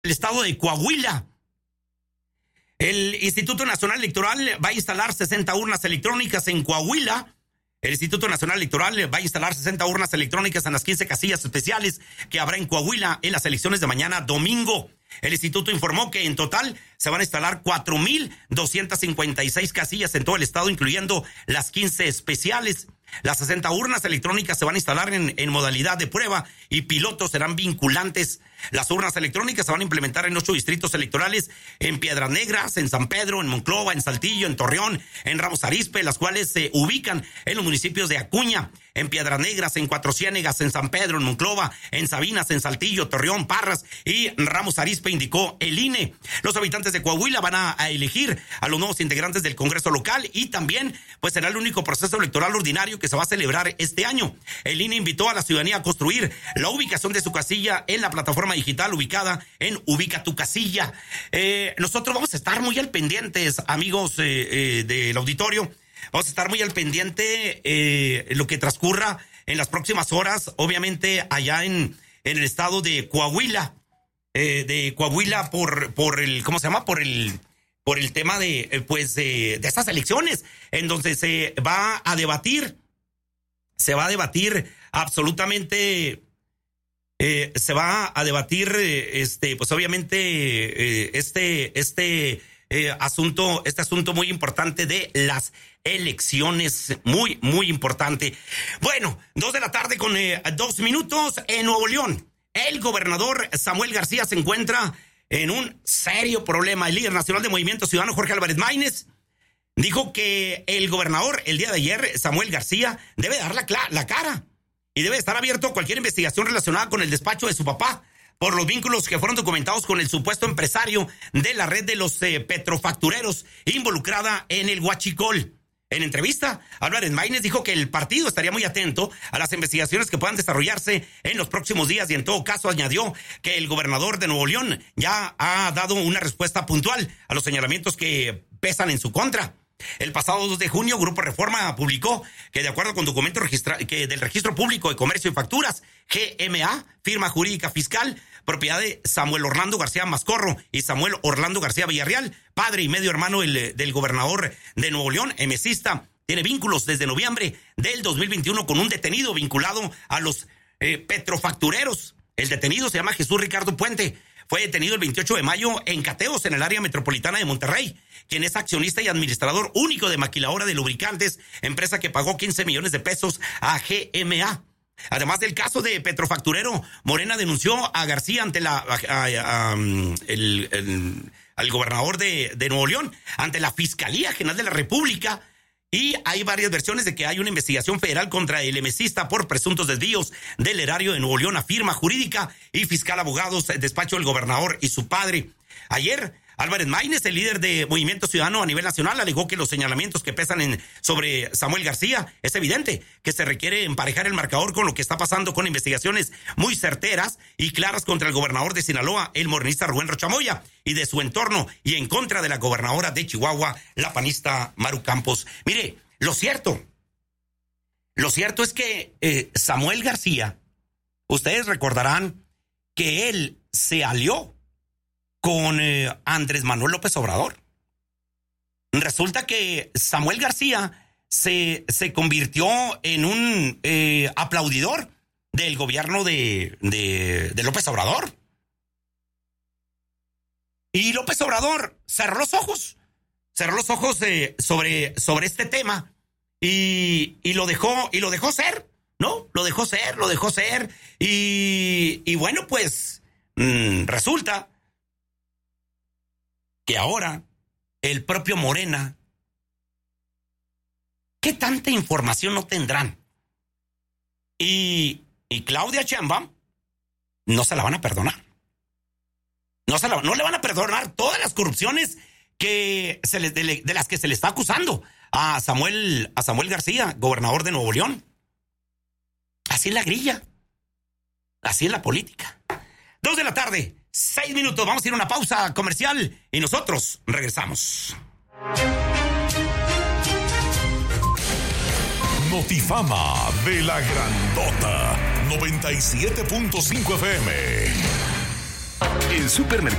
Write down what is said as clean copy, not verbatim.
el estado de Coahuila. El Instituto Nacional Electoral va a instalar 60 urnas electrónicas en Coahuila. El Instituto Nacional Electoral va a instalar 60 urnas electrónicas en las 15 casillas especiales que habrá en Coahuila en las elecciones de mañana domingo. El instituto informó que en total se van a instalar 4,256 casillas en todo el estado, incluyendo las 15 especiales. Las 60 urnas electrónicas se van a instalar en modalidad de prueba y pilotos serán vinculantes. Las urnas electrónicas se van a implementar en 8 distritos electorales, en Piedras Negras, en San Pedro, en Monclova, en Saltillo, en Torreón, en Ramos Arizpe, las cuales se ubican en los municipios de Acuña, en Piedras Negras, en Cuatro Ciénegas, en San Pedro, en Monclova, en Sabinas, en Saltillo, Torreón, Parras y Ramos Arizpe, indicó el INE. Los habitantes de Coahuila van a elegir a los nuevos integrantes del Congreso local y también pues será el único proceso electoral ordinario que se va a celebrar este año. El INE invitó a la ciudadanía a construir la ubicación de su casilla en la plataforma digital ubicada en Ubica tu Casilla. Nosotros vamos a estar muy al pendientes, amigos del auditorio. Vamos a estar muy al pendiente lo que transcurra en las próximas horas, obviamente allá en el estado de Coahuila. Por el, ¿cómo se llama? Por el tema de estas elecciones, en donde se va a debatir absolutamente, pues obviamente este asunto muy importante de las elecciones, muy, muy importante. Bueno, 2:00 con 2 minutos en Nuevo León. El gobernador Samuel García se encuentra en un serio problema. El líder nacional de Movimiento Ciudadano, Jorge Álvarez Maínez, dijo que el gobernador, el día de ayer, Samuel García, debe dar la cara y debe estar abierto a cualquier investigación relacionada con el despacho de su papá por los vínculos que fueron documentados con el supuesto empresario de la red de los petrofactureros involucrada en el huachicol. En entrevista, Álvarez Maínez dijo que el partido estaría muy atento a las investigaciones que puedan desarrollarse en los próximos días y en todo caso añadió que el gobernador de Nuevo León ya ha dado una respuesta puntual a los señalamientos que pesan en su contra. El pasado 2 de junio, Grupo Reforma publicó que de acuerdo con documentos del Registro Público de Comercio y Facturas, GMA, firma jurídica fiscal, propiedad de Samuel Orlando García Mascorro y Samuel Orlando García Villarreal, padre y medio hermano del gobernador de Nuevo León, emesista, tiene vínculos desde noviembre del 2021 con un detenido vinculado a los petrofactureros. El detenido se llama Jesús Ricardo Puente. Fue detenido el 28 de mayo en Cateos, en el área metropolitana de Monterrey, quien es accionista y administrador único de Maquiladora de Lubricantes, empresa que pagó 15 millones de pesos a GMA. Además del caso de petrofacturero, Morena denunció a García ante al gobernador de Nuevo León, ante la Fiscalía General de la República. Y hay varias versiones de que hay una investigación federal contra el emesista por presuntos desvíos del erario de Nuevo León, afirma jurídica y fiscal abogados, despacho del gobernador y su padre. Ayer, Álvarez Maínez, el líder de Movimiento Ciudadano a nivel nacional, alegó que los señalamientos que pesan sobre Samuel García es evidente que se requiere emparejar el marcador con lo que está pasando con investigaciones muy certeras y claras contra el gobernador de Sinaloa, el morenista Rubén Rocha Moya, y de su entorno, y en contra de la gobernadora de Chihuahua, la panista Maru Campos. Mire, lo cierto es que Samuel García, ustedes recordarán que él se alió con Andrés Manuel López Obrador. Resulta que Samuel García se convirtió en un aplaudidor del gobierno de López Obrador. Y López Obrador cerró los ojos sobre este tema y lo dejó ser, ¿no? Lo dejó ser y bueno, pues resulta que ahora el propio Morena, ¿qué tanta información no tendrán? Y Claudia Sheinbaum no se la van a perdonar. No le van a perdonar todas las corrupciones de las que se le está acusando a Samuel García, gobernador de Nuevo León. Así es la grilla. Así es la política. 2:00, 6 minutos. Vamos a ir a una pausa comercial y nosotros regresamos. Notifama de la Grandota 97.5 FM. El supermercado